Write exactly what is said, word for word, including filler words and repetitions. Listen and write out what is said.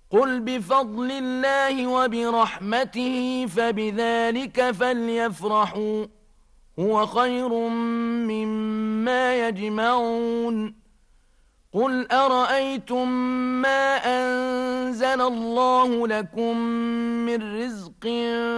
قل بفضل الله وبرحمته فبذلك فليفرحوا هو خير مما يجمعون قل أرأيتم ما أنزل الله لكم من رزق